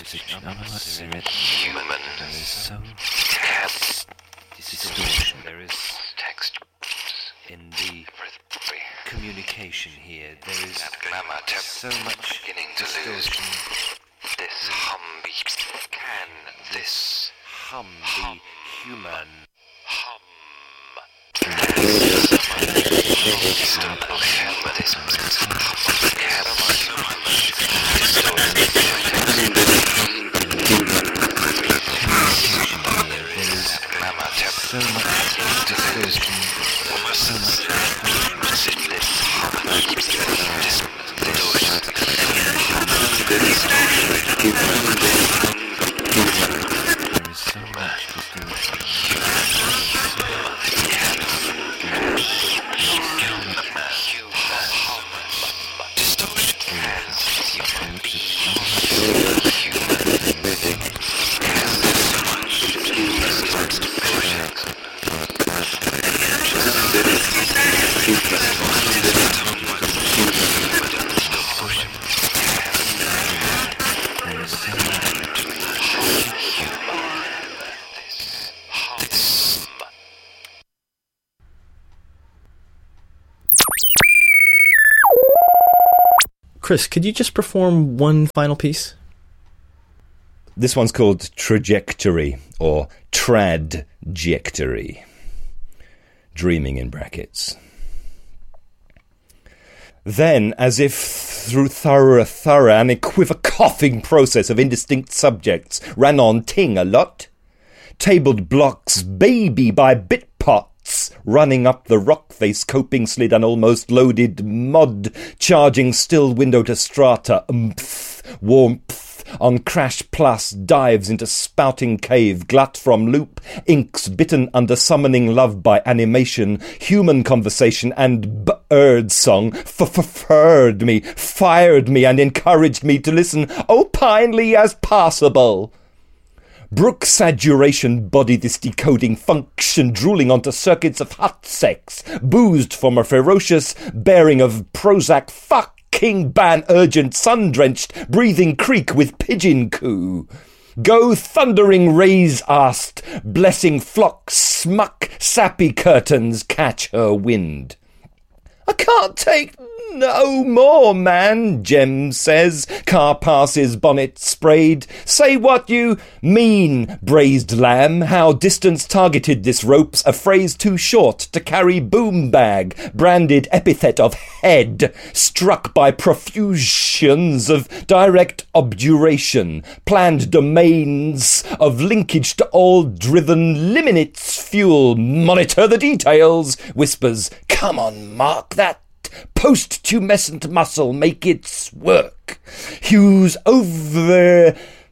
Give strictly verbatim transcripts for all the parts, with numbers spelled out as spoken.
human. There is so distortion. There is text in the communication here. There is so much distortion. This hum be... Can this hum be human? Hum. So much distortion. So Chris, could you just perform one final piece? This one's called Trajectory, or Tradjectory. Dreaming in brackets. Then, as if through thorough, thorough, an equivocating process of indistinct subjects, ran on ting a lot. Tabled blocks baby by bit pots, running up the rock face, coping slid an almost loaded mod, charging still window to strata, umph, warmth, on crash plus dives into spouting cave, glut from loop, inks bitten under summoning love by animation, human conversation and bird song f-f-furred me, fired me and encouraged me to listen opinely as possible. Brook saturation body this decoding function, drooling onto circuits of hot sex, boozed from a ferocious bearing of Prozac fucking ban urgent sun-drenched breathing creek with pigeon coo. Go thundering rays asked, blessing flock smuck sappy curtains catch her wind. I can't take no more, man, Jem says. Car passes, bonnet sprayed. Say what you mean, braised lamb. How distance targeted this rope's a phrase too short to carry boom bag. Branded epithet of head. Struck by profusions of direct obduration. Planned domains of linkage to all driven limits fuel. Monitor the details. Whispers, come on, mark that. Post-tumescent muscle, make its work. Whose over...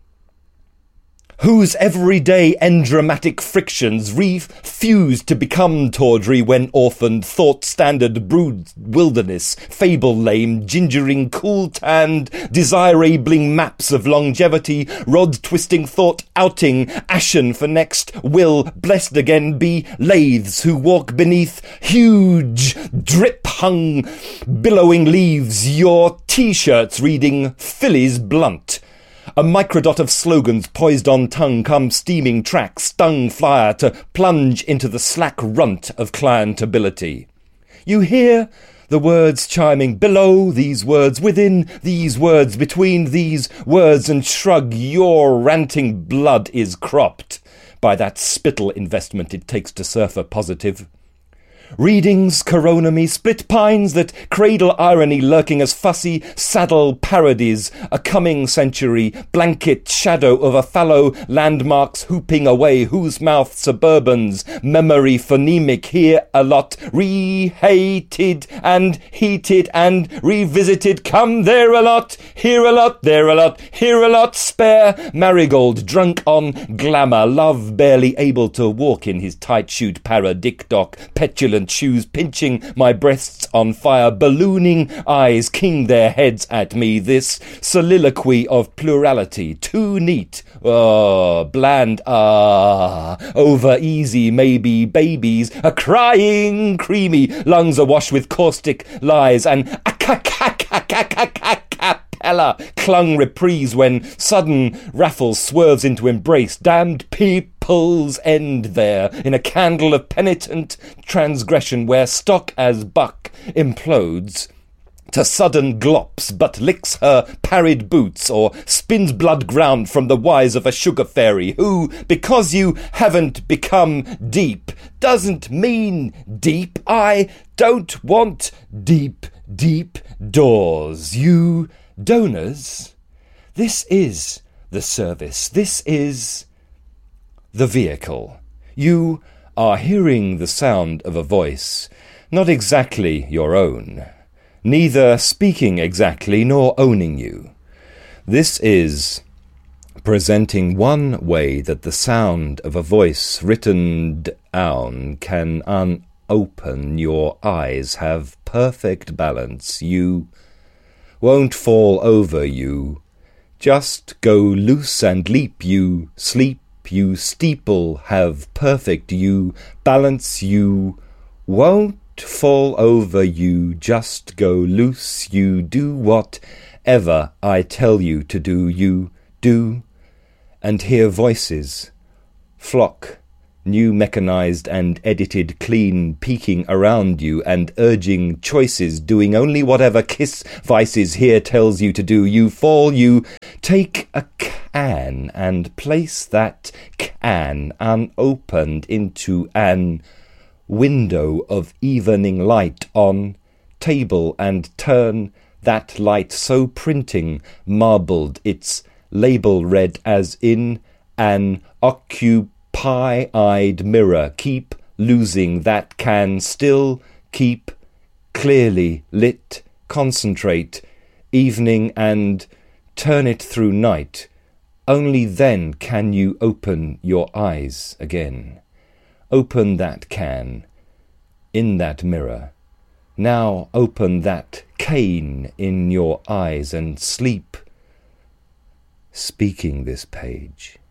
Whose everyday endramatic frictions refuse to become tawdry when orphaned, thought standard brood wilderness, fable lame, gingering, cool-tanned, desirabling maps of longevity, rod-twisting thought outing, ashen for next will, blessed again be lathes who walk beneath huge, drip-hung, billowing leaves, your T-shirts reading Phillies blunt. A microdot of slogans poised on tongue come steaming track, stung flyer to plunge into the slack runt of clientability. You hear the words chiming below, these words within, these words between these words, and shrug your ranting blood is cropped by that spittle investment it takes to surf a positive. Readings, coronomy, split pines that cradle irony lurking as fussy saddle parodies, a coming century, blanket shadow of a fallow landmarks hooping away, whose mouth suburbans, memory phonemic here a lot, re-hated and heated and revisited, come there a lot, here a lot, there a lot, here a lot, spare, marigold, drunk on glamour, love barely able to walk in his tight shoot paradic-doc, petulant shoes pinching my breasts on fire, ballooning eyes king their heads at me, this soliloquy of plurality, too neat, oh, bland, ah, over easy, maybe babies, a crying, creamy, lungs awash with caustic lies, and a propeller clung reprise when sudden Raffles swerves into embrace. Damned people's end there, in a candle of penitent transgression where stock as buck implodes to sudden glops, but licks her parried boots, or spins blood ground from the wise of a sugar fairy, who, because you haven't become deep, doesn't mean deep. I don't want deep, deep doors. You donors, this is the service. This is the vehicle. You are hearing the sound of a voice, not exactly your own, neither speaking exactly nor owning you. This is presenting one way that the sound of a voice written down can unopen your eyes, have perfect balance. You won't fall over, you just go loose and leap, you sleep, you steeple, have perfect, you balance, you won't fall over, you just go loose, you do whatever I tell you to do, you do, and hear voices flock, new mechanized and edited clean, peeking around you and urging choices, doing only whatever Kiss Vices here tells you to do. You fall, you take a can and place that can unopened into an window of evening light on table and turn that light so printing marbled its label read as in an occupy-eyed mirror. Keep losing that can still keep clearly lit, concentrate evening and turn it through night. Only then can you open your eyes again. Open that can in that mirror. Now open that cane in your eyes and sleep, speaking this page.